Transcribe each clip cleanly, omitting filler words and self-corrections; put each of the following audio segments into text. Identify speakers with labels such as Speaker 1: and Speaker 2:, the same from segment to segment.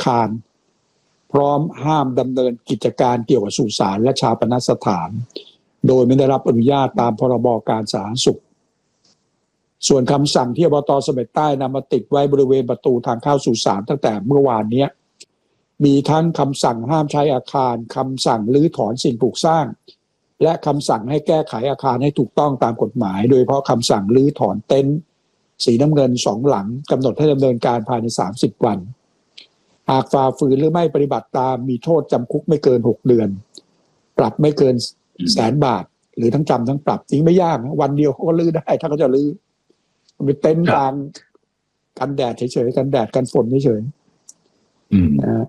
Speaker 1: คารพร้อมห้ามดำเนินกิจการเกี่ยวกับสุสานและชาปนสถานโดยไม่ได้รับอนุญาตตามพรบการสาธารณสุขส่วนคำสั่งที่อบต.เสม็ดใต้นำมาติดไว้บริเวณประตูทางเข้าสุสานตั้งแต่เมื่อวานนี้มีทั้งคำสั่งห้ามใช้อาคารคำสั่งรื้อถอนสิ่งปลูกสร้างและคำสั่งให้แก้ไขอาคารให้ถูกต้องตามกฎหมายโดยเฉพาะคำสั่งรื้อถอนเต็นท์สีน้ำเงิน2หลังกำหนดให้ดำเนินการภายใน30วันหากฝ่าฝืนหรือไม่ปฏิบัติตามมีโทษจำคุกไม่เกิน6เดือนปรับไม่เกิน100,000 บาทหรือทั้งจำทั้งปรับจริงไม่ยากนะวันเดียวเขาก็รื้อได้ถ้าเขาจะรื้อเป็นเต็นท์กันแดดเฉยๆกันแดดกันฝนเฉยๆนะ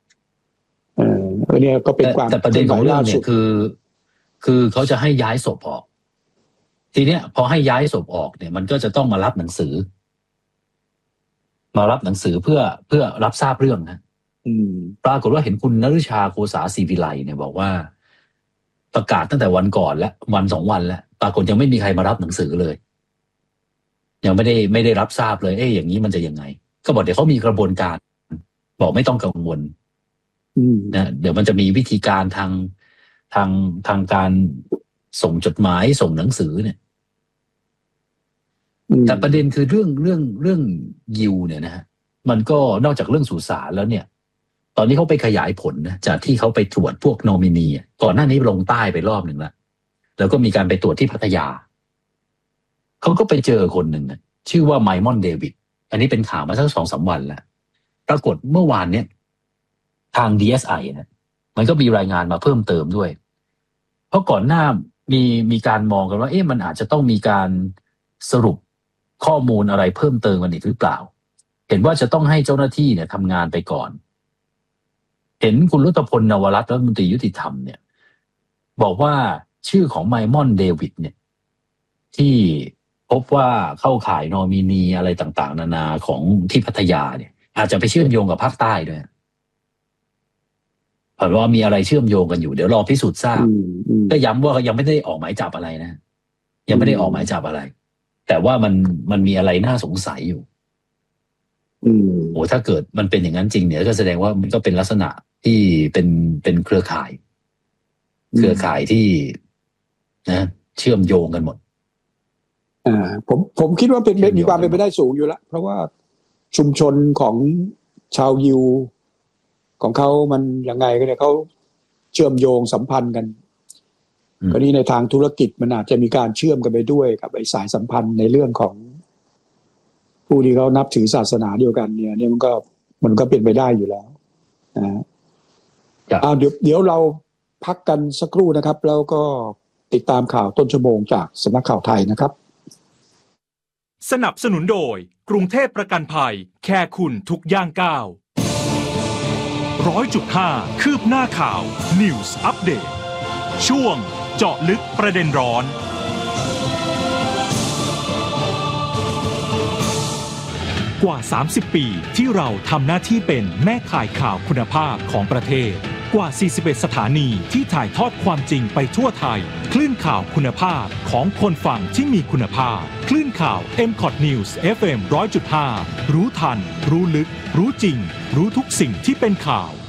Speaker 1: เนี่ยก็เป็นความ
Speaker 2: แต่ประเด็นของเรื่องเนี่ยคือเขาจะให้ย้ายศพออกทีเนี้ยพอให้ย้ายศพออกเนี่ยมันก็จะต้องมารับหนังสือเพื่อรับทราบเรื่องนะปรากฏว่าเห็นคุณนฤชาโคสาศรีวิไลเนี่ยบอกว่าประกาศตั้งแต่วันก่อนและวัน2วันแล้วปรากฏยังไม่มีใครมารับหนังสือเลยยังไม่ได้รับทราบเลยอย่างนี้มันจะยังไงก็บอกเดี๋ยวเขามีกระบวนการบอกไม่ต้องกังวลนะเดี๋ยวมันจะมีวิธีการทางการส่งจดหมายส่งหนังสือเนี่ยแต่ประเด็นคือเรื่องยิวเนี่ยนะฮะมันก็นอกจากเรื่องสุสานแล้วเนี่ยตอนนี้เขาไปขยายผลนะจากที่เขาไปตรวจพวกนอมินีก่อนหน้านี้ลงใต้ไปรอบหนึ่งแล้วก็มีการไปตรวจที่พัทยาเขาก็ไปเจอคนหนึ่งนะชื่อว่าไมมอนเดวิดอันนี้เป็นข่าวมาสัก 2-3 วันแล้วปรากฏเมื่อวานเนี่ยทาง DSI นะมันก็มีรายงานมาเพิ่มเติมด้วยเพราะก่อนหน้ามีการมองกันว่ามันอาจจะต้องมีการสรุปข้อมูลอะไรเพิ่มเติมกันอีกหรือเปล่าเห็นว่าจะต้องให้เจ้าหน้าที่เนี่ยทำงานไปก่อนเห็นคุณรุตพล นวรัตน์รัฐมนตรียุติธรรมเนี่ยบอกว่าชื่อของไมมอนเดวิดเนี่ยที่พบว่าเข้าข่ายนอมินีอะไรต่างๆนานาของที่พัทยาเนี่ยอาจจะไปเชื่อมโยงกับภาคใต้ด้วยเพราะว่ามีอะไรเชื่อมโยงกันอยู่เดี๋ยวรอพิสูจน์ทราบก็ย้ำว่ายังไม่ได้ออกหมายจับอะไรนะยังไม่ได้ออกหมายจับอะไรแต่ว่ามันมีอะไรน่าสงสัยอยู่ถ้าเกิดมันเป็นอย่างนั้นจริงเนี่ยก็แสดงว่ามันก็เป็นลักษณะที่เป็นเครือข่ายที่นะเชื่อมโยงกันหมด
Speaker 1: ผมคิดว่ามีความเป็นไปได้สูงอยู่แล้วเพราะว่าชุมชนของชาวยิวของเขามันยังไงก็เนี่ยเขาเชื่อมโยงสัมพันธ์กันก็นี่ในทางธุรกิจมันอาจจะมีการเชื่อมกันไปด้วยกับไอ้สายสัมพันธ์ในเรื่องของผู้ที่เขานับถือศาสนาเดียวกันเนี่ยมันก็เป็นไปได้อยู่แล้วนะเดี๋ยวเราพักกันสักครู่นะครับแล้วก็ติดตามข่าวต้นชั่วโมงจากสำนักข่าวไทยนะครับ
Speaker 3: สนับสนุนโดยกรุงเทพประกันภัยแค่คุณทุกย่างก้าว 100.5 คืบหน้าข่าว News Update ช่วงเจาะลึกประเด็นร้อนกว่า30ปีที่เราทำหน้าที่เป็นแม่ข่ายข่าวคุณภาพของประเทศกว่า41สถานีที่ถ่ายทอดความจริงไปทั่วไทยคลื่นข่าวคุณภาพของคนฟังที่มีคุณภาพคลื่นข่าว MCOT News FM 100.5 รู้ทันรู้ลึกรู้จริงรู้ทุกสิ่งที่เป็นข่าว